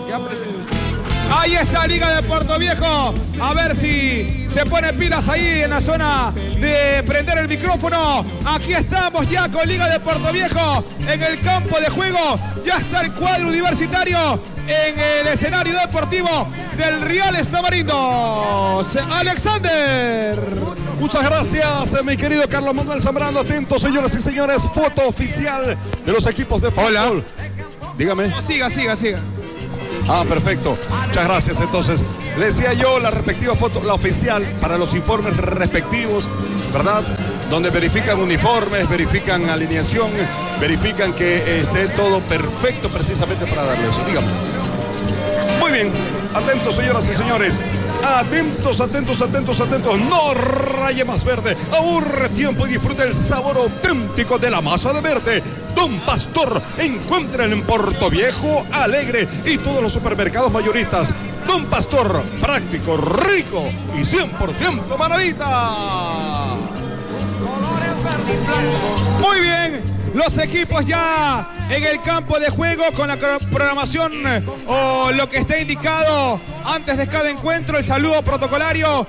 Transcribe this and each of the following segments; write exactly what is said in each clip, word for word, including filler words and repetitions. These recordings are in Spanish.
Ahí está Liga de Puerto Viejo. A ver si se pone pilas ahí en la zona de prender el micrófono. Aquí estamos ya con Liga de Puerto Viejo en el campo de juego. Ya está el cuadro universitario en el escenario deportivo del Real Tamarindo. Alexander. Muchas gracias, mi querido Carlos Manuel Zambrano. Atentos, señoras y señores. Foto oficial de los equipos de fútbol. Hola. Dígame. No, siga, siga, siga. Ah, perfecto. Muchas gracias. Entonces, le decía yo la respectiva foto, la oficial, para los informes respectivos, ¿verdad? Donde verifican uniformes, verifican alineación, verifican que esté todo perfecto precisamente para darle eso. Dígame. Muy bien. Atentos, señoras y señores. Atentos, atentos, atentos, atentos. No raye más verde. Ahorre tiempo y disfrute el sabor auténtico de la masa de verde. Don Pastor, encuentren en Puerto Viejo, Alegre y todos los supermercados mayoristas. Don Pastor, práctico, rico y cien por ciento maravita. Muy bien. Los equipos ya en el campo de juego con la programación o lo que esté indicado antes de cada encuentro, el saludo protocolario.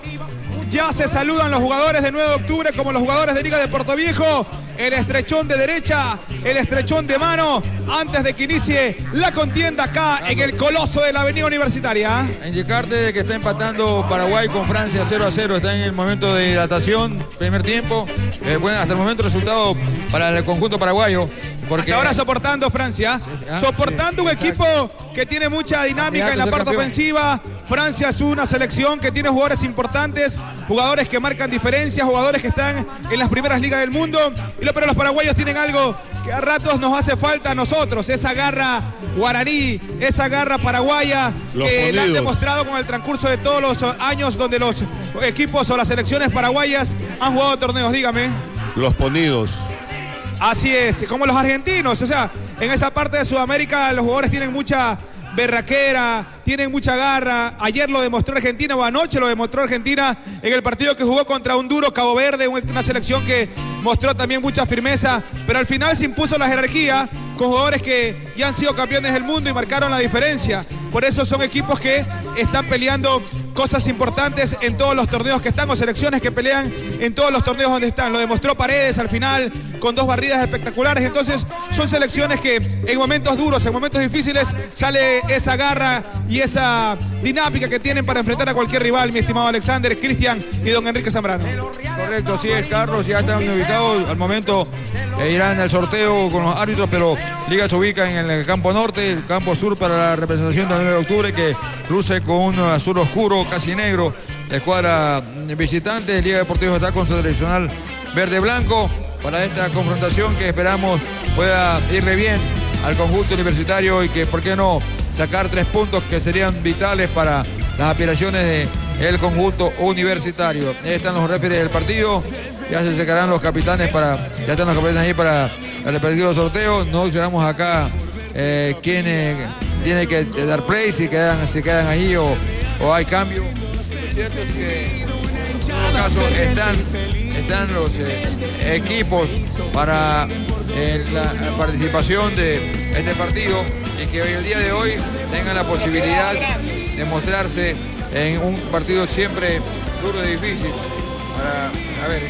Ya se saludan los jugadores de nueve de octubre como los jugadores de Liga de Puerto Viejo. El estrechón de derecha, el estrechón de mano, antes de que inicie la contienda acá en el Coloso de la Avenida Universitaria. Indicarte que está empatando Paraguay con Francia cero a cero, está en el momento de hidratación, primer tiempo. Eh, bueno, hasta el momento el resultado para el conjunto paraguayo. Porque... Hasta ahora soportando Francia, sí, ah, soportando sí, un equipo que tiene mucha dinámica en la parte campeón. ofensiva. Francia es una selección que tiene jugadores importantes, jugadores que marcan diferencias, jugadores que están en las primeras ligas del mundo. Y lo, pero los paraguayos tienen algo que a ratos nos hace falta a nosotros, esa garra guaraní, esa garra paraguaya los que ponidos. La han demostrado con el transcurso de todos los años donde los equipos o las selecciones paraguayas han jugado torneos. Dígame. Los ponidos. Así es, como los argentinos, o sea, en esa parte de Sudamérica los jugadores tienen mucha berraquera, tienen mucha garra. Ayer lo demostró Argentina, o anoche lo demostró Argentina en el partido que jugó contra un duro Cabo Verde, una selección que mostró también mucha firmeza, pero al final se impuso la jerarquía con jugadores que ya han sido campeones del mundo y marcaron la diferencia. Por eso son equipos que están peleando cosas importantes en todos los torneos que están, o selecciones que pelean en todos los torneos donde están. Lo demostró Paredes al final con dos barridas espectaculares. Entonces son selecciones que en momentos duros, en momentos difíciles, sale esa garra y esa dinámica que tienen para enfrentar a cualquier rival, mi estimado Alexander, Cristian y don Enrique Zambrano. Correcto, sí es, Carlos, ya están ubicados al momento, eh, irán al sorteo con los árbitros, pero Liga se ubica en el campo norte, el campo sur para la representación del nueve de octubre, que luce con un azul oscuro, casi negro. La escuadra visitante, Liga Deportiva está con su tradicional verde-blanco para esta confrontación que esperamos pueda irle bien al conjunto universitario y que, ¿por qué no?, sacar tres puntos que serían vitales para las aspiraciones del conjunto universitario. Ahí están los referees del partido, ya se secarán los capitanes para, ya están los capitanes ahí para el respectivo sorteo. No observamos acá eh, quién eh, tiene que dar play, si quedan, si quedan ahí o, o hay cambio. Es cierto que en todo caso están, están los eh, equipos para eh, la, la participación de este partido y que hoy, el día de hoy, tengan la posibilidad de mostrarse en un partido siempre duro y difícil. Para, a ver,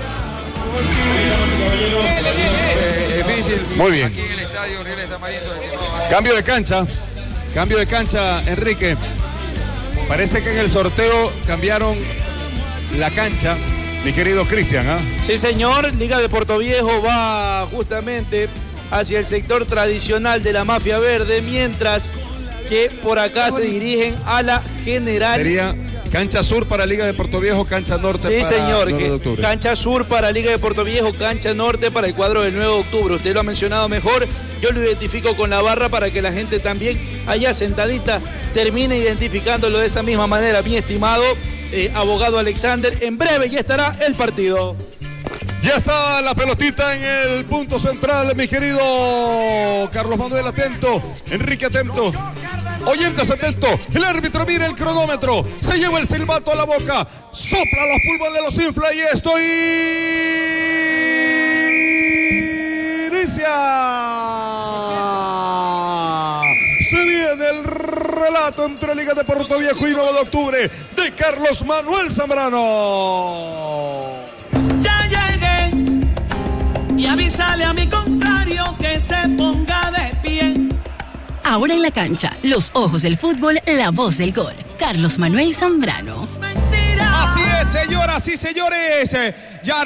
eh, difícil. Muy bien. Aquí en el estadio Real Tamarindo. Cambio de cancha. Cambio de cancha, Enrique. Parece que en el sorteo cambiaron la cancha, mi querido Cristian, ¿ah? ¿eh? Sí, señor. Liga de Puerto Viejo va justamente hacia el sector tradicional de la Mafia Verde, mientras que por acá se dirigen a la General. Sería cancha sur para Liga de Puerto Viejo, cancha norte sí, para señor, nueve de octubre. Cancha sur para Liga de Puerto Viejo, cancha norte para el cuadro del nueve de octubre. Usted lo ha mencionado mejor, yo lo identifico con la barra para que la gente también allá sentadita termine identificándolo de esa misma manera, mi estimado eh, abogado Alexander. En breve ya estará el partido. Ya está la pelotita en el punto central, mi querido Carlos Manuel, atento, Enrique atento, oyentes atento, el árbitro mira el cronómetro, se lleva el silbato a la boca, sopla los pulmones, los infla y esto inicia. Se viene el relato entre Liga de Portoviejo y nueve de octubre de Carlos Manuel Zambrano. Ya llegué y avísale a mi contrario que se ponga de pie. Ahora en la cancha, los ojos del fútbol, la voz del gol. Carlos Manuel Zambrano. Así es, señoras y señores. Ya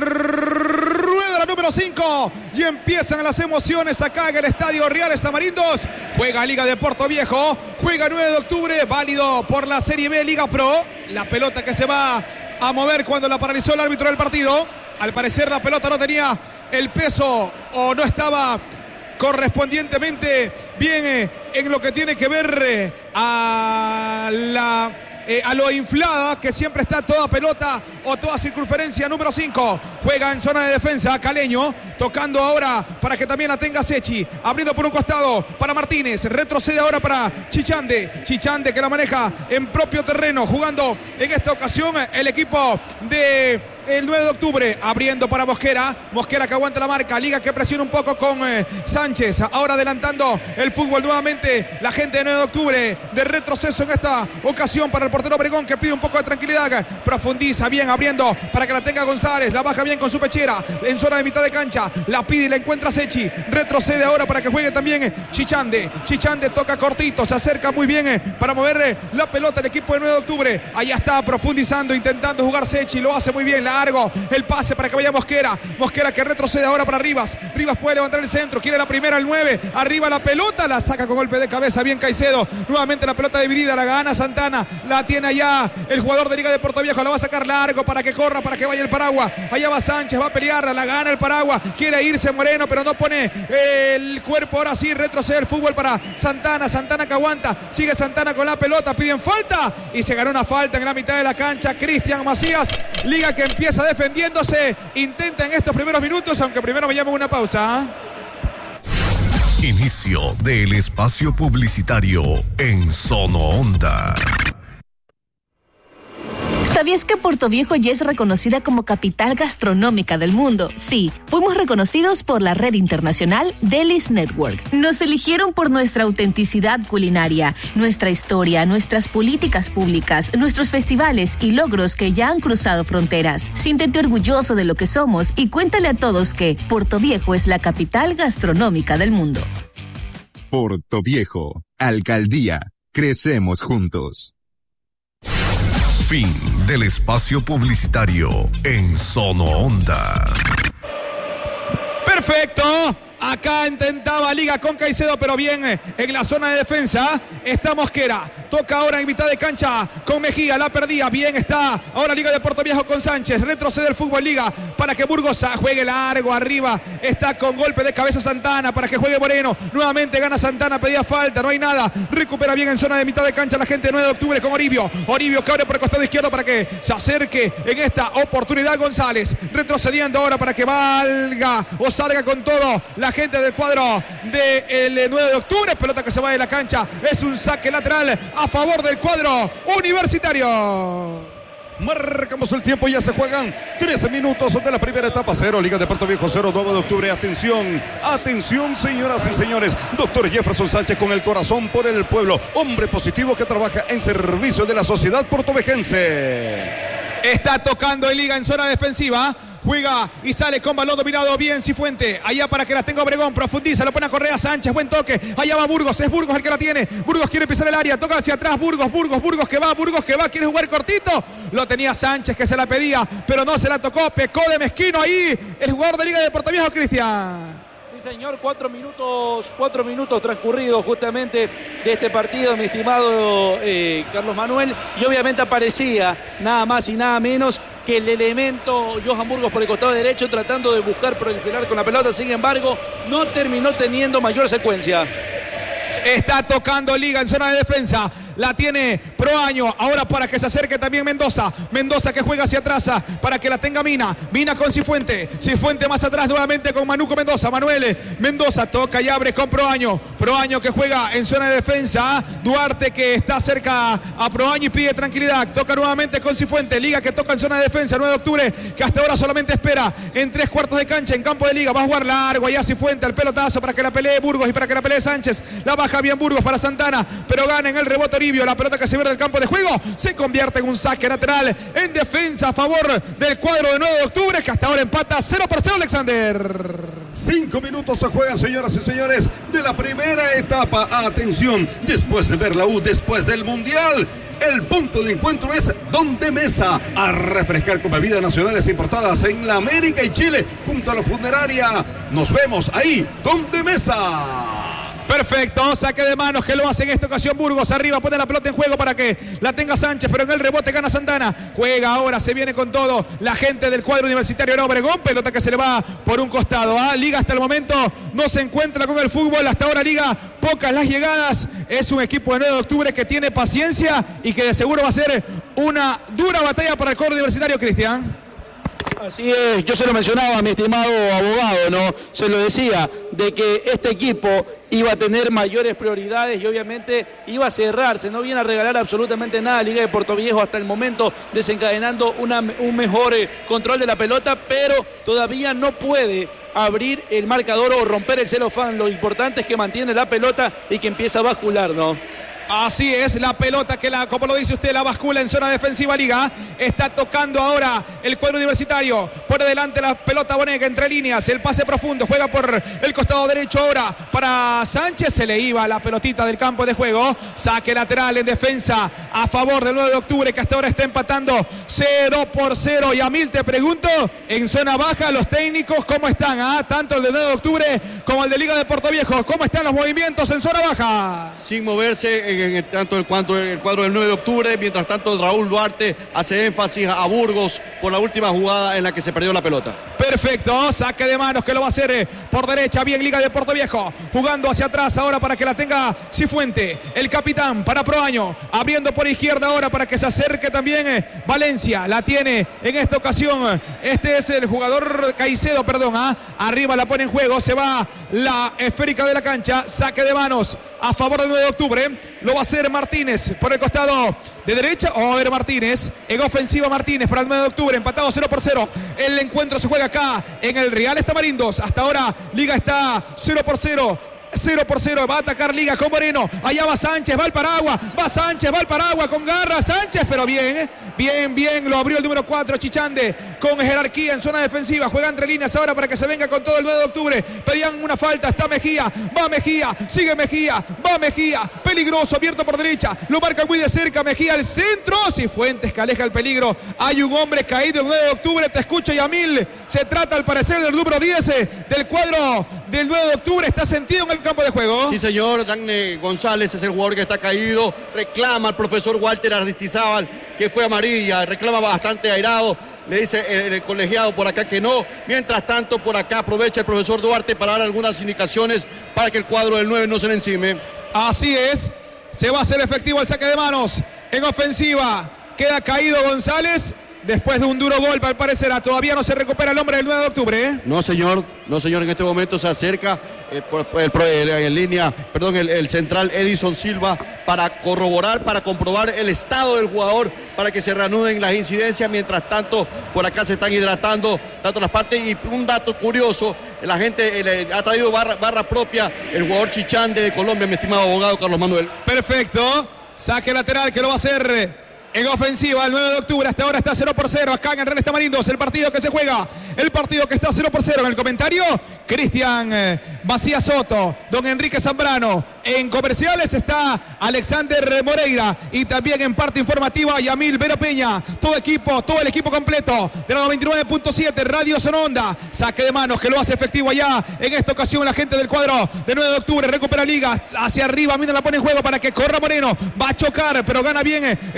rueda la número cinco y empiezan las emociones acá en el Estadio Reales Tamarindos. Juega Liga de Portoviejo, juega nueve de octubre, válido por la Serie B Liga Pro. La pelota que se va a mover cuando la paralizó el árbitro del partido. Al parecer la pelota no tenía el peso o no estaba correspondientemente bien eh, en lo que tiene que ver eh, a la eh, a lo inflada que siempre está toda pelota o toda circunferencia. Número cinco juega en zona de defensa Caleño, tocando ahora para que también la tenga Sechi, abriendo por un costado para Martínez, retrocede ahora para Chichande, Chichande que la maneja en propio terreno, jugando en esta ocasión el equipo de el nueve de octubre, abriendo para Mosquera, Mosquera que aguanta la marca, Liga que presiona un poco con eh, Sánchez, ahora adelantando el fútbol nuevamente, la gente de nueve de octubre, de retroceso en esta ocasión para el portero Obregón que pide un poco de tranquilidad, profundiza bien abriendo para que la tenga González, la baja bien con su pechera, en zona de mitad de cancha, la pide y la encuentra Sechi, retrocede ahora para que juegue también Chichande, Chichande toca cortito, se acerca muy bien eh, para mover eh, la pelota el equipo de nueve de octubre, allá está profundizando, intentando jugar Sechi, lo hace muy bien, la largo, el pase para que vaya Mosquera, Mosquera que retrocede ahora para Rivas, Rivas puede levantar el centro, quiere la primera, el nueve, arriba la pelota, la saca con golpe de cabeza, bien Caicedo, nuevamente la pelota dividida, la gana Santana, la tiene allá el jugador de Liga de Portoviejo, la va a sacar largo para que corra, para que vaya el Paraguas, allá va Sánchez, va a pelearla, la gana el Paraguas, quiere irse Moreno, pero no pone el cuerpo, ahora sí retrocede el fútbol para Santana, Santana que aguanta, sigue Santana con la pelota, piden falta, y se ganó una falta en la mitad de la cancha, Cristian Macías, Liga que empieza defendiéndose, intenta en estos primeros minutos, aunque primero me llaman una pausa. Inicio del espacio publicitario en Sono Onda. ¿Sabías que Portoviejo ya es reconocida como capital gastronómica del mundo? Sí, fuimos reconocidos por la red internacional Delis Network. Nos eligieron por nuestra autenticidad culinaria, nuestra historia, nuestras políticas públicas, nuestros festivales y logros que ya han cruzado fronteras. Siéntete orgulloso de lo que somos y cuéntale a todos que Portoviejo es la capital gastronómica del mundo. Portoviejo, Alcaldía, crecemos juntos. Fin del espacio publicitario en Sono Onda. Perfecto. Acá intentaba Liga con Caicedo, pero bien en la zona de defensa está Mosquera. Toca ahora en mitad de cancha con Mejía, la perdía. Bien está ahora Liga de Portoviejo con Sánchez. Retrocede el fútbol Liga para que Burgos juegue largo arriba. Está con golpe de cabeza Santana para que juegue Moreno. Nuevamente gana Santana, pedía falta, no hay nada. Recupera bien en zona de mitad de cancha la gente de nueve de octubre con Oribio. Oribio que abre por el costado izquierdo para que se acerque en esta oportunidad González. Retrocediendo ahora para que valga o salga con todo la gente del cuadro del nueve de octubre, pelota que se va de la cancha, es un saque lateral a favor del cuadro universitario. Marcamos el tiempo, ya se juegan trece minutos de la primera etapa. Cero, Liga de Portoviejo cero, nueve de octubre. Atención, atención señoras y señores. Doctor Jefferson Sánchez con el corazón por el pueblo. Hombre positivo que trabaja en servicio de la sociedad portovejense. Está tocando en Liga en zona defensiva. Juega y sale con balón dominado bien Cifuente. Allá para que la tenga Obregón. Profundiza, lo pone a Correa Sánchez. Buen toque. Allá va Burgos. Es Burgos el que la tiene. Burgos quiere pisar el área. Toca hacia atrás. Burgos, Burgos, Burgos que va. Burgos que va. Quiere jugar cortito. Lo tenía Sánchez que se la pedía, pero no se la tocó. Pecó de mezquino ahí el jugador de Liga de Portoviejo, Cristian. Sí, señor, cuatro minutos, cuatro minutos transcurridos justamente de este partido, mi estimado eh, Carlos Manuel, y obviamente aparecía nada más y nada menos que el elemento Johan Burgos por el costado derecho tratando de buscar proliferar con la pelota, sin embargo, no terminó teniendo mayor secuencia. Está tocando Liga en zona de defensa. La tiene Proaño. Ahora para que se acerque también Mendoza. Mendoza que juega hacia atrás para que la tenga Mina. Mina con Cifuente. Cifuente más atrás nuevamente con Manuco Mendoza. Manuel Mendoza toca y abre con Proaño. Proaño que juega en zona de defensa. Duarte que está cerca a Proaño y pide tranquilidad. Toca nuevamente con Cifuente. Liga que toca en zona de defensa. nueve de octubre que hasta ahora solamente espera en tres cuartos de cancha en campo de Liga. Va a jugar largo allá Cifuente al pelotazo para que la pelee Burgos y para que la pelee Sánchez. La baja bien Burgos para Santana, pero gana en el rebote Oribio. La pelota que se ve del campo de juego se convierte en un saque lateral en defensa a favor del cuadro de nueve de octubre que hasta ahora empata cero por cero, Alexander. Cinco minutos se juegan, señoras y señores, de la primera etapa. Atención, después de ver la U, después del Mundial, el punto de encuentro es Donde Mesa, a refrescar con bebidas nacionales importadas en la América y Chile, junto a la funeraria. Nos vemos ahí, Donde Mesa. Perfecto, saque de manos que lo hace en esta ocasión Burgos. Arriba pone la pelota en juego para que la tenga Sánchez, pero en el rebote gana Santana. Juega ahora, se viene con todo la gente del cuadro universitario de Obregón. Pelota que se le va por un costado. ¿ah? Liga hasta el momento no se encuentra con el fútbol. Hasta ahora Liga, pocas las llegadas. Es un equipo de nueve de octubre que tiene paciencia y que de seguro va a ser una dura batalla para el cuadro universitario, Cristian. Así es, yo se lo mencionaba a mi estimado abogado, ¿no? Se lo decía, de que este equipo iba a tener mayores prioridades y obviamente iba a cerrarse, no viene a regalar absolutamente nada a Liga de Puerto Viejo hasta el momento, desencadenando una, un mejor eh, control de la pelota, pero todavía no puede abrir el marcador o romper el celofán. Lo importante es que mantiene la pelota y que empieza a bascular, ¿no? Así es, la pelota que, la, como lo dice usted, la bascula en zona defensiva Liga. Está tocando ahora el cuadro universitario. Por delante la pelota Bonega entre líneas. El pase profundo, juega por el costado derecho ahora para Sánchez. Se le iba la pelotita del campo de juego. Saque lateral en defensa a favor del nueve de octubre que hasta ahora está empatando cero por cero. Y a Mil te pregunto, en zona baja los técnicos, ¿cómo están? ¿Ah? Tanto el de nueve de octubre como el de Liga de Puerto Viejo. ¿Cómo están los movimientos en zona baja? Sin moverse. En el, tanto el, cuanto el cuadro del nueve de octubre, mientras tanto Raúl Duarte hace énfasis a Burgos por la última jugada en la que se perdió la pelota. Perfecto, saque de manos que lo va a hacer por derecha, bien Liga de Puerto Viejo, jugando hacia atrás ahora para que la tenga Cifuente, el capitán para Proaño, abriendo por izquierda ahora para que se acerque también Valencia, la tiene en esta ocasión, este es el jugador Caicedo, perdón, ¿ah? Arriba la pone en juego, se va la esférica de la cancha, saque de manos a favor del nueve de octubre, lo va a hacer Martínez por el costado de derecha. O a ver Martínez, en ofensiva Martínez para el nueve de octubre, empatado cero por cero. El encuentro se juega acá en el Real Tamarindos. Hasta ahora Liga está cero por cero. cero por cero, va a atacar Liga con Moreno, allá va Sánchez, va al Paragua, va Sánchez, va al Paragua con garra, Sánchez, pero bien, bien, bien, lo abrió el número cuatro, Chichande, con jerarquía en zona defensiva, juega entre líneas ahora para que se venga con todo el nueve de octubre, pedían una falta, está Mejía, va Mejía, sigue Mejía, va Mejía, peligroso, abierto por derecha, lo marca muy de cerca, Mejía al centro, Cifuentes que aleja el peligro, hay un hombre caído el nueve de octubre, te escucho Yamil, se trata al parecer del número diez del cuadro del nueve de octubre, está sentido en el campo de juego. Sí, señor, Dane González es el jugador que está caído, reclama al profesor Walter Aristizábal que fue amarilla, reclama bastante airado, le dice el, el colegiado por acá que no, mientras tanto por acá aprovecha el profesor Duarte para dar algunas indicaciones para que el cuadro del nueve no se le encime. Así es, se va a hacer efectivo el saque de manos en ofensiva, queda caído González. Después de un duro golpe, al parecer, todavía no se recupera el hombre del nueve de octubre. ¿eh? No, señor, no, señor, en este momento se acerca eh, por, por el, el, en línea, perdón, el, el central Edison Silva para corroborar, para comprobar el estado del jugador, para que se reanuden las incidencias. Mientras tanto, por acá se están hidratando tanto las partes. Y un dato curioso, la gente eh, ha traído barra, barra propia el jugador Chichande de Colombia, mi estimado abogado Carlos Manuel. Perfecto, saque lateral que lo va a hacer en ofensiva el nueve de octubre, hasta ahora está cero por cero acá en el Real Tamarindos, el partido que se juega, el partido que está cero por cero. En el comentario, Cristian eh, Macías Soto, don Enrique Zambrano. En comerciales está Alexander Moreira y también en parte informativa Yamil Vero Peña. Todo equipo, todo el equipo completo de la noventa y nueve punto siete Radio Sononda. Saque de manos que lo hace efectivo allá. En esta ocasión la gente del cuadro de nueve de octubre recupera Liga hacia arriba, mira la pone en juego para que corra Moreno. Va a chocar, pero gana bien en zona defensiva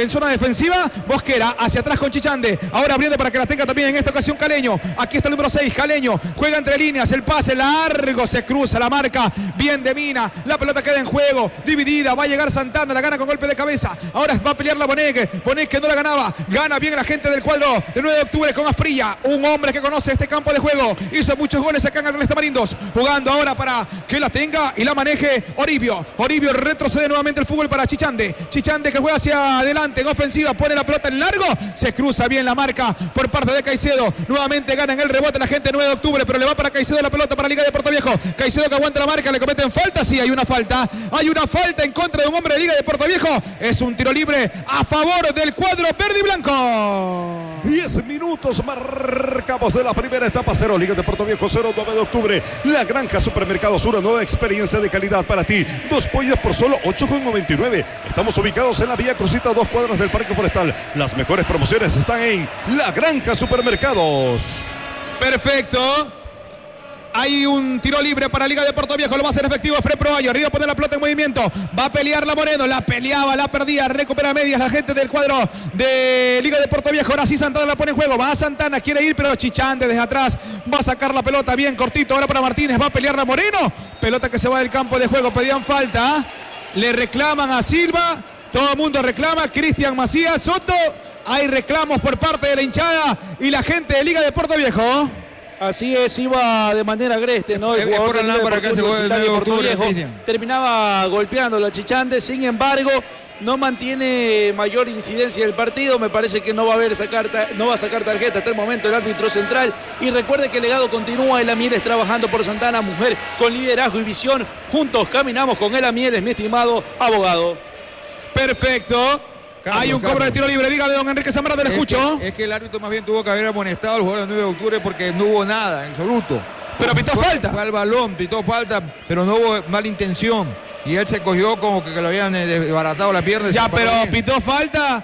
ofensiva, Bosquera hacia atrás con Chichande. Ahora abriendo para que la tenga también en esta ocasión Caleño. Aquí está el número seis, Caleño. Juega entre líneas, el pase largo, se cruza la marca. Bien de Mina. La pelota queda en juego, dividida. Va a llegar Santana, la gana con golpe de cabeza. Ahora va a pelear la Boneque. Boneque que no la ganaba. Gana bien la gente del cuadro del nueve de octubre con Asprilla. Un hombre que conoce este campo de juego. Hizo muchos goles acá en el Real Tamarindos. Jugando ahora para que la tenga y la maneje Oribio. Oribio retrocede nuevamente el fútbol para Chichande. Chichande que juega hacia adelante en ofensiva. Pone la pelota en largo. Se cruza bien la marca por parte de Caicedo. Nuevamente gana en el rebote la gente del nueve de octubre. Pero le va para Caicedo la pelota para Liga de Puerto Viejo. Caicedo que aguanta la marca. Le cometen falta. Sí, hay una falta. Hay una falta en contra de un hombre de Liga de Puerto Viejo. Es un tiro libre a favor del cuadro verde y blanco. diez minutos marcamos de la primera etapa. Cero Liga de Puerto Viejo, cero nueve de octubre. La Granja Supermercados, una nueva experiencia de calidad para ti. Dos pollos por solo ocho con noventa y nueve. Estamos ubicados en la Vía Crucita, dos cuadras del Parque Forestal. Las mejores promociones están en La Granja Supermercados. Perfecto. Hay un tiro libre para Liga de Puerto Viejo. Lo va a hacer efectivo Fred Proayo. Arriba pone la pelota en movimiento. Va a pelear la Moreno. La peleaba, la perdía. Recupera medias la gente del cuadro de Liga de Puerto Viejo. Ahora sí Santana la pone en juego. Va a Santana. Quiere ir, pero Chichande desde atrás. Va a sacar la pelota bien cortito. Ahora para Martínez. Va a pelear la Moreno. Pelota que se va del campo de juego. Pedían falta. Le reclaman a Silva. Todo el mundo reclama. Cristian Macías Soto. Hay reclamos por parte de la hinchada y la gente de Liga de Puerto Viejo. Así es, iba de manera agreste, ¿no? El es jugador por del para acá se juega el nueve de octubre, terminaba golpeándolo a Chichande, sin embargo, no mantiene mayor incidencia del partido. Me parece que no va a haber sacar, no va a sacar tarjeta hasta el momento el árbitro central. Y recuerde que el legado continúa. El Amieles trabajando por Santana, mujer con liderazgo y visión. Juntos caminamos con el Amieles, mi estimado abogado. Perfecto. Carlos, Hay un Carlos. cobro de tiro libre, dígale don Enrique Zambrano, le escucho. Que, es que el árbitro más bien tuvo que haber amonestado al jugador del nueve de octubre porque no hubo nada en absoluto. Pero pitó fue, falta. Fue al balón, pitó falta, pero no hubo mala intención. Y él se cogió como que, que lo habían desbaratado la pierna. Ya, pero pitó falta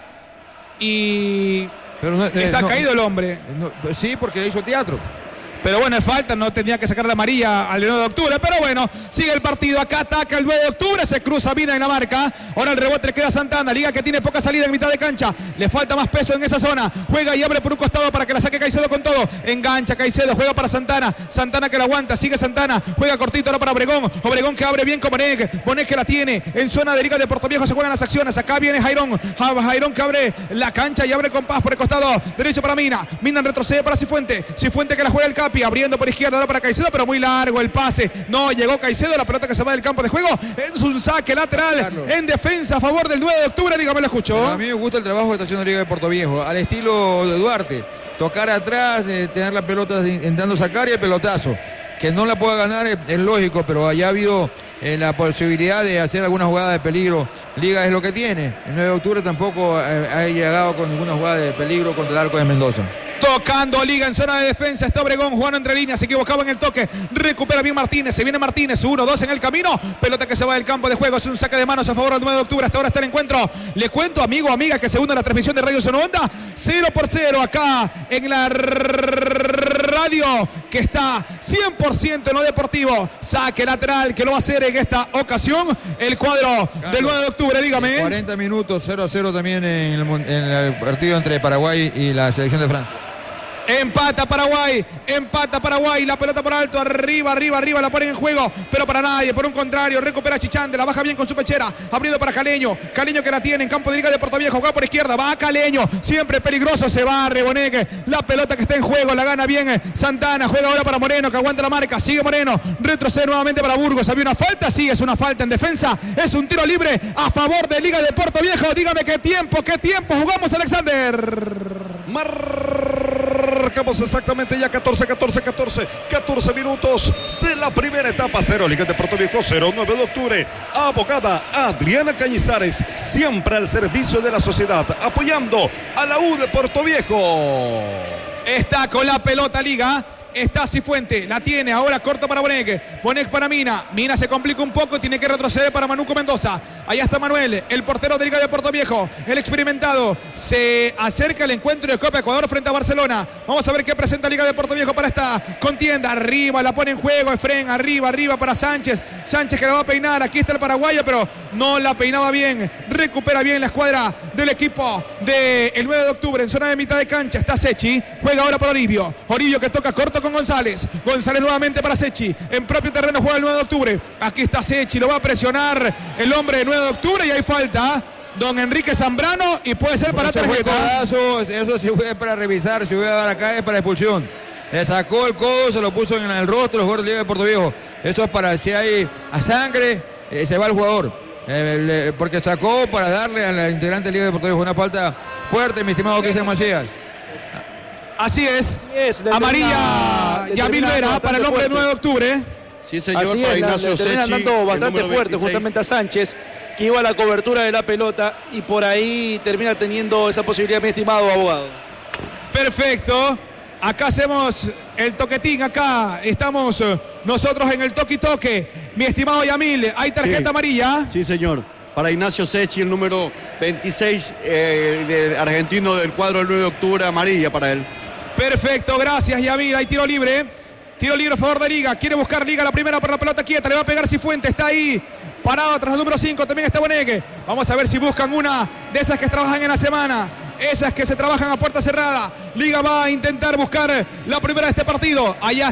y pero no, está no, caído el hombre. No, sí, porque hizo teatro. Pero bueno, es falta, no tenía que sacar la amarilla al nueve de octubre. Pero bueno, sigue el partido. Acá ataca el nueve de octubre, se cruza Vida en la marca. Ahora el rebote le queda a Santana. Liga que tiene poca salida en mitad de cancha. Le falta más peso en esa zona. Juega y abre por un costado para que la saque Caicedo con todo. Engancha Caicedo, juega para Santana. Santana que la aguanta, sigue Santana. Juega cortito ahora para Obregón. Obregón que abre bien con Bonet. Bonet que la tiene en zona de Liga de Puerto Viejo. Se juegan las acciones. Acá viene Jairón. Jairón que abre la cancha y abre con paz por el costado derecho para Mina. Mina retrocede para Cifuente. Cifuente que la juega el Capi. Abriendo por izquierda ahora para Caicedo, pero muy largo el pase. No llegó Caicedo, la pelota que se va del campo de juego. Es un saque lateral Carlos. En defensa a favor del nueve de octubre. Dígame, lo escucho. Pero a mí me gusta el trabajo que está haciendo Liga de Puerto Viejo, al estilo de Duarte. Tocar atrás, de tener la pelota intentando sacar y el pelotazo. Que no la pueda ganar es, es lógico, pero haya habido eh, la posibilidad de hacer alguna jugada de peligro. Liga es lo que tiene. El nueve de octubre tampoco eh, ha llegado con ninguna jugada de peligro contra el arco de Mendoza. Tocando Liga en zona de defensa. Está Obregón jugando entre líneas. Se equivocaba en el toque. Recupera bien Martínez. Se viene Martínez. uno dos en el camino. Pelota que se va del campo de juego. Es un saque de manos a favor del nueve de octubre. Hasta ahora está el encuentro. Le cuento, amigo, amiga, que se une a la transmisión de Radio Sononda. cero por cero acá en la radio que está cien por ciento en lo deportivo. Saque lateral que lo va a hacer en esta ocasión el cuadro Carlos, del nueve de octubre. Dígame. cuarenta minutos, cero a cero también en el, en el partido entre Paraguay y la selección de Francia. Empata Paraguay, empata Paraguay, la pelota por alto, arriba, arriba, arriba, la ponen en juego, pero para nadie, por un contrario, recupera Chichande, la baja bien con su pechera, abriendo para Caleño, Caleño que la tiene en campo de Liga de Puerto Viejo, juega por izquierda, va Caleño, siempre peligroso, se va Reboneque, la pelota que está en juego, la gana bien Santana, juega ahora para Moreno, que aguanta la marca, sigue Moreno, retrocede nuevamente para Burgos, había una falta, sí, es una falta en defensa, es un tiro libre a favor de Liga de Puerto Viejo, dígame qué tiempo, qué tiempo, jugamos Alexander. Marcamos exactamente ya catorce, catorce, catorce, catorce minutos de la primera etapa. Cero Liga de Puerto Viejo, cero nueve de octubre. Abogada Adriana Cañizares, siempre al servicio de la sociedad, apoyando a la U de Puerto Viejo. Está con la pelota Liga. Está Cifuente, la tiene, ahora corto para Boneque, Boneque para Mina, Mina se complica un poco, tiene que retroceder para Manuco Mendoza, Allá está Manuel, el portero de Liga de Puerto Viejo, el experimentado. Se acerca el encuentro de Copa Ecuador frente a Barcelona. Vamos a ver qué presenta Liga de Puerto Viejo para esta contienda. Arriba, la pone en juego Efren, arriba, arriba para Sánchez. Sánchez que la va a peinar. Aquí está el paraguayo, pero no la peinaba bien. Recupera bien la escuadra del equipo del nueve de octubre en zona de mitad de cancha. Está Sechi, juega ahora para Oribio. Oribio que toca corto con González. González nuevamente para Sechi. En propio terreno juega el nueve de octubre. Aquí está Sechi, lo va a presionar el hombre de nueve de octubre y hay falta. Don Enrique Zambrano y puede ser para tarjeta. Eso, eso sí fue para revisar, si voy a dar acá es para expulsión. Le sacó el codo, se lo puso en el rostro los jugadores de Liga de Puerto Viejo. Eso es para si hay a sangre, eh, se va el jugador. Eh, le, porque sacó para darle al integrante de Liga de Puerto Viejo una falta fuerte, mi estimado Cristian Macías. Así es. es amarilla Yamil Vera para el hombre del nueve de octubre. Sí, señor, Así para es, Ignacio le terminan Sechi, dando el bastante número fuerte veintiséis. justamente a Sánchez, que iba a la cobertura de la pelota y por ahí termina teniendo esa posibilidad, mi estimado abogado. Perfecto. Acá hacemos el toquetín, acá estamos eh, nosotros en el toque y toque. Mi estimado Yamil, hay tarjeta Sí. amarilla. Sí, señor. Para Ignacio Sechi, el número veintiséis eh, del argentino del cuadro del nueve de octubre, amarilla para él. Perfecto, gracias Yamil. Hay tiro libre. Tiro libre a favor de Liga. Quiere buscar Liga la primera por la pelota quieta. Le va a pegar Cifuentes. Está ahí. Parado tras el número cinco. También está Bonegue. Vamos a ver si buscan una de esas que trabajan en la semana. Esas que se trabajan a puerta cerrada. Liga va a intentar buscar la primera de este partido. Allá